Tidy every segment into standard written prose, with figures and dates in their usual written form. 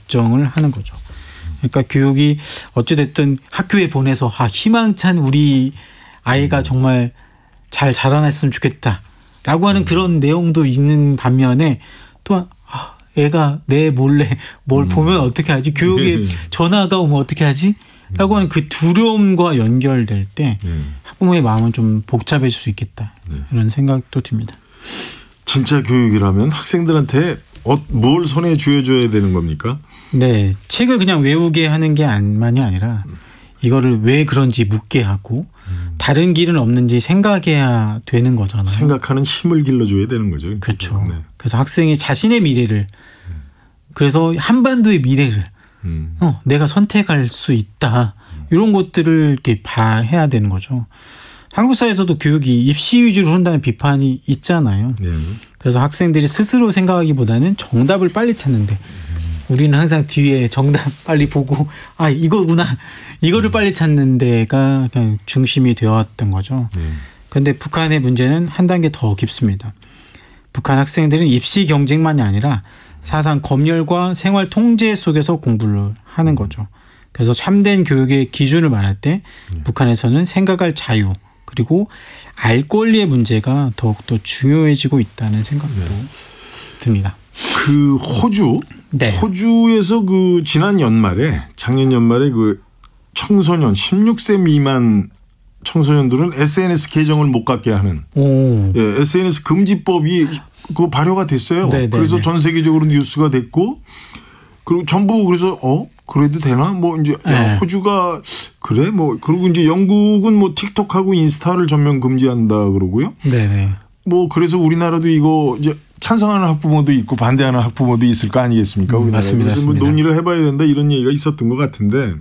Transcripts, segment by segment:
걱정을 하는 거죠. 그러니까 교육이 어찌됐든 학교에 보내서 희망찬 우리 아이가 정말 잘 자라났으면 좋겠다라고 하는 그런 내용도 있는 반면에 또 애가 내 몰래 뭘 보면 어떻게 하지? 교육에 전화가 오면 어떻게 하지? 라고 하는 그 두려움과 연결될 때 학부모의 마음은 좀 복잡해질 수 있겠다. 이런 생각도 듭니다. 진짜 교육이라면 학생들한테 뭘 손에 쥐어줘야 되는 겁니까? 네. 책을 그냥 외우게 하는 게 만이 아니라 이거를 왜 그런지 묻게 하고 다른 길은 없는지 생각해야 되는 거잖아요. 생각하는 힘을 길러줘야 되는 거죠. 그렇죠. 네. 그래서 학생이 자신의 미래를 그래서 한반도의 미래를 내가 선택할 수 있다. 이런 것들을 이렇게 해야 되는 거죠. 한국 사회에서도 교육이 입시 위주로 흐른다는 비판이 있잖아요. 네. 그래서 학생들이 스스로 생각하기보다는 정답을 빨리 찾는데 우리는 항상 뒤에 정답 빨리 보고 이거구나. 이거를 빨리 찾는 데가 그냥 중심이 되었던 거죠. 그런데 북한의 문제는 한 단계 더 깊습니다. 북한 학생들은 입시 경쟁만이 아니라 사상 검열과 생활 통제 속에서 공부를 하는 거죠. 그래서 참된 교육의 기준을 말할 때 북한에서는 생각할 자유 그리고 알 권리의 문제가 더욱더 중요해지고 있다는 생각도 듭니다. 그 호주에서 그 작년 연말에 그 청소년 16세 미만 청소년들은 SNS 계정을 못 갖게 하는 SNS 금지법이 발효가 됐어요. 네네네. 그래서 전 세계적으로 뉴스가 됐고 그리고 전부 그래서 그래도 되나? 이제 호주가 그래? 그리고 이제 영국은 틱톡하고 인스타를 전면 금지한다 그러고요. 네네. 그래서 우리나라도 이거 이제 찬성하는 학부모도 있고 반대하는 학부모도 있을 거 아니겠습니까? 맞습니다. 그래서 논의를 해봐야 된다 이런 얘기가 있었던 것 같은데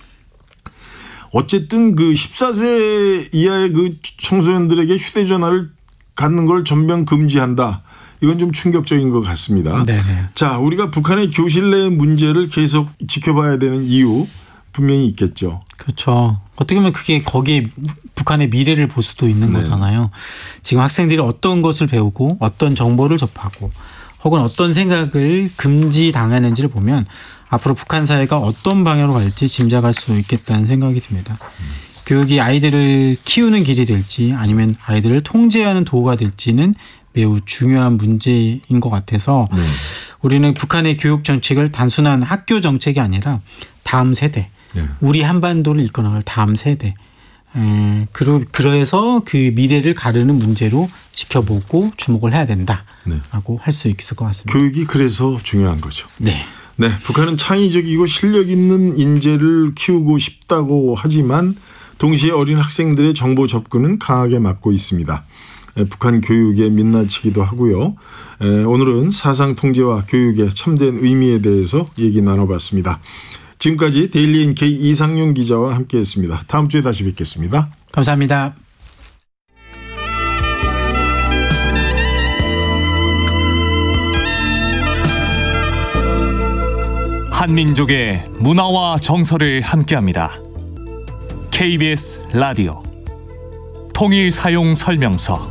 어쨌든 그 14세 이하의 그 청소년들에게 휴대전화를 갖는 걸 전면 금지한다. 이건 좀 충격적인 것 같습니다. 네네. 자, 우리가 북한의 교실 내 문제를 계속 지켜봐야 되는 이유 분명히 있겠죠. 그렇죠. 어떻게 보면 그게 거기에 북한의 미래를 볼 수도 있는 거잖아요. 지금 학생들이 어떤 것을 배우고 어떤 정보를 접하고 혹은 어떤 생각을 금지당하는지를 보면 앞으로 북한 사회가 어떤 방향으로 갈지 짐작할 수 있겠다는 생각이 듭니다. 교육이 아이들을 키우는 길이 될지 아니면 아이들을 통제하는 도구가 될지는 매우 중요한 문제인 것 같아서 우리는 북한의 교육 정책을 단순한 학교 정책이 아니라 다음 세대, 우리 한반도를 이끌어나갈 다음 세대, 그래서 그 미래를 가르는 문제로 지켜보고 주목을 해야 된다라고 할 수 있을 것 같습니다. 교육이 그래서 중요한 거죠. 네. 네, 북한은 창의적이고 실력 있는 인재를 키우고 싶다고 하지만 동시에 어린 학생들의 정보 접근은 강하게 막고 있습니다. 북한 교육에 민낯이기도 하고요. 오늘은 사상 통제와 교육의 참된 의미에 대해서 얘기 나눠봤습니다. 지금까지 데일리 NK 이상용 기자와 함께했습니다. 다음 주에 다시 뵙겠습니다. 감사합니다. 한민족의 문화와 정서를 함께합니다. KBS 라디오 통일 사용 설명서.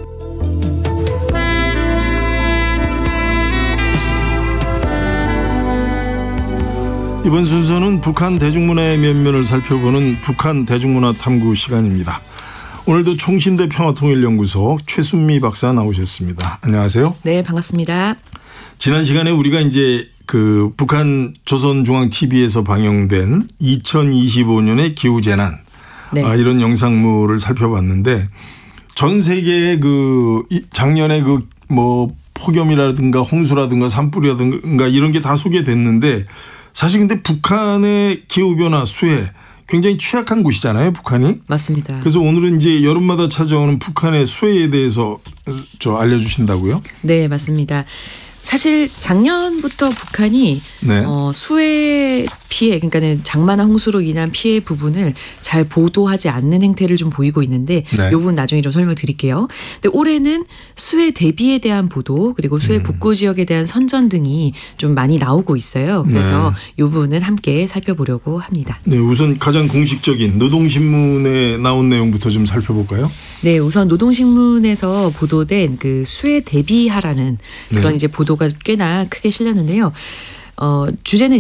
이번 순서는 북한 대중문화의 면면을 살펴보는 북한 대중문화 탐구 시간입니다. 오늘도 총신대 평화통일연구소 최순미 박사 나오셨습니다. 안녕하세요. 네, 반갑습니다. 지난 시간에 우리가 이제 그 북한 조선중앙TV에서 방영된 2025년의 기후재난 이런 영상물을 살펴봤는데 전 세계의 그 작년에 그 폭염이라든가 홍수라든가 산불이라든가 이런 게 다 소개됐는데 사실 근데 북한의 기후변화 수해 굉장히 취약한 곳이잖아요, 북한이. 맞습니다. 그래서 오늘은 이제 여름마다 찾아오는 북한의 수해에 대해서 알려주신다고요? 네, 맞습니다. 사실 작년부터 북한이 수해 피해, 그러니까는 장마나 홍수로 인한 피해 부분을 잘 보도하지 않는 행태를 좀 보이고 있는데 이 부분 나중에 좀 설명을 드릴게요. 근데 올해는 수해 대비에 대한 보도 그리고 수해 복구 지역에 대한 선전 등이 좀 많이 나오고 있어요. 그래서 이 부분을 함께 살펴보려고 합니다. 네, 우선 가장 공식적인 노동신문에 나온 내용부터 좀 살펴볼까요? 네, 우선 노동신문에서 보도된 그 수해 대비하라는 그런 이제 보도가 꽤나 크게 실렸는데요. 주제는